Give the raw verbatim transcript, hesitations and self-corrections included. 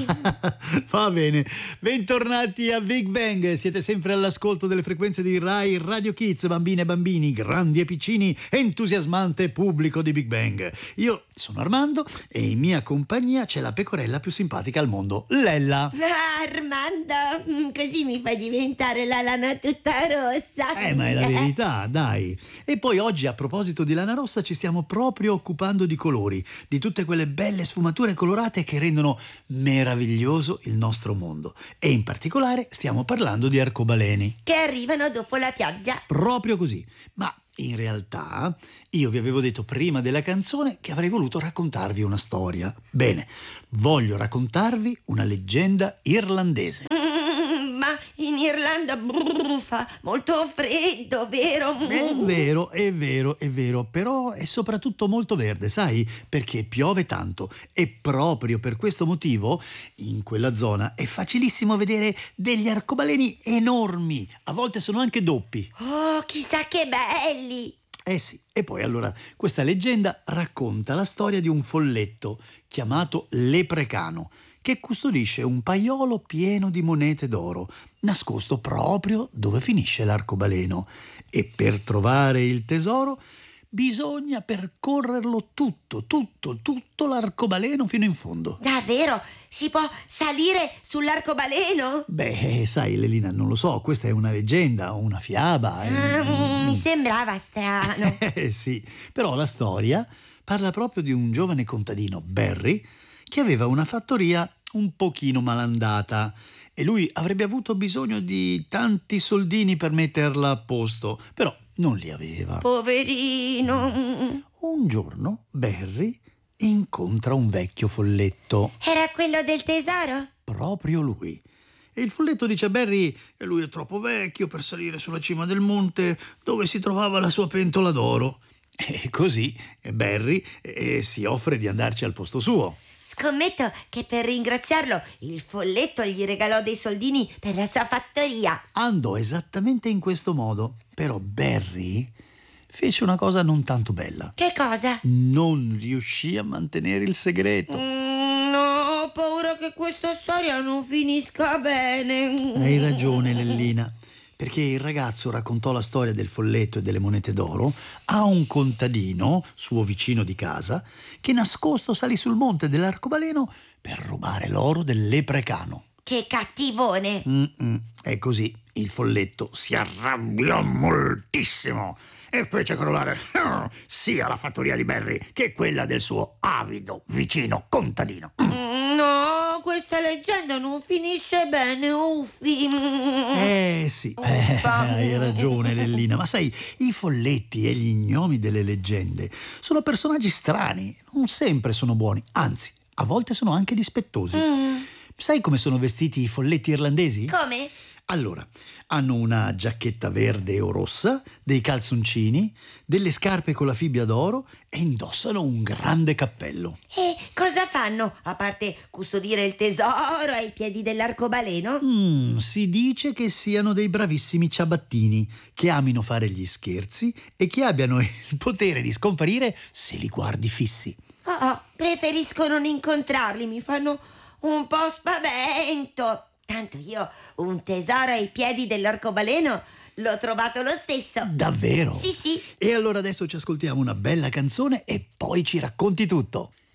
Va bene, bentornati a Big Bang, siete sempre all'ascolto delle frequenze di Rai Radio Kids, bambine e bambini, grandi e piccini, entusiasmante pubblico di Big Bang. Io sono Armando e in mia compagnia c'è la pecorella più simpatica al mondo, Lella. Ah, Armando, così mi fai diventare la lana tutta rossa. Eh, ma è la verità, dai. E poi oggi, a proposito di lana rossa, ci stiamo proprio occupando di colori, di tutte quelle belle sfumature colorate che rendono meraviglioso il nostro mondo. E in particolare stiamo parlando di arcobaleni. Che arrivano dopo la pioggia. Proprio così. Ma in realtà io vi avevo detto prima della canzone che avrei voluto raccontarvi una storia. Bene, voglio raccontarvi una leggenda irlandese. Mm, ma in Irlanda brrr, fa molto freddo, vero? È vero, è vero, è vero, però è soprattutto molto verde, sai? Perché piove tanto e proprio per questo motivo in quella zona è facilissimo vedere degli arcobaleni enormi, a volte sono anche doppi. Oh, chissà che belli! Eh sì, e poi allora questa leggenda racconta la storia di un folletto chiamato Leprecano, che custodisce un paiolo pieno di monete d'oro, nascosto proprio dove finisce l'arcobaleno. E per trovare il tesoro bisogna percorrerlo tutto, tutto, tutto l'arcobaleno fino in fondo. Davvero? Si può salire sull'arcobaleno? Beh, sai, Lelina, non lo so, questa è una leggenda, una fiaba. Ah, eh. mi sembrava strano. Eh sì, però la storia parla proprio di un giovane contadino, Barry, che aveva una fattoria un pochino malandata e lui avrebbe avuto bisogno di tanti soldini per metterla a posto, però non li aveva. Poverino. Un giorno Barry incontra un vecchio folletto. Era quello del tesoro? Proprio lui. E il folletto dice a Barry che lui è troppo vecchio per salire sulla cima del monte dove si trovava la sua pentola d'oro. E così Barry eh, si offre di andarci al posto suo. Scommetto che per ringraziarlo il folletto gli regalò dei soldini per la sua fattoria. Andò esattamente in questo modo, però Barry fece una cosa non tanto bella. Che cosa? Non riuscì a mantenere il segreto. Mm, no, ho paura che questa storia non finisca bene. Hai ragione, Lellina, perché il ragazzo raccontò la storia del folletto e delle monete d'oro a un contadino, suo vicino di casa, che nascosto salì sul monte dell'arcobaleno per rubare l'oro del Leprecano. Che cattivone! Mm-mm. E così il folletto si arrabbiò moltissimo e fece crollare sia la fattoria di Barry che quella del suo avido vicino contadino. Mm, no, questa leggenda non finisce bene, uffi. Eh sì, eh, hai ragione, Lellina, ma sai, i folletti e gli gnomi delle leggende sono personaggi strani, non sempre sono buoni, anzi, a volte sono anche dispettosi. Mm. Sai come sono vestiti i folletti irlandesi? Come? Allora, hanno una giacchetta verde o rossa, dei calzoncini, delle scarpe con la fibbia d'oro e indossano un grande cappello. E cosa fanno, a parte custodire il tesoro ai piedi dell'arcobaleno? Mm, si dice che siano dei bravissimi ciabattini, che amino fare gli scherzi e che abbiano il potere di scomparire se li guardi fissi. Oh, oh, preferisco non incontrarli, mi fanno un po' spavento. Tanto io un tesoro ai piedi dell'arcobaleno l'ho trovato lo stesso. Davvero? Sì, sì. E allora adesso ci ascoltiamo una bella canzone e poi ci racconti tutto.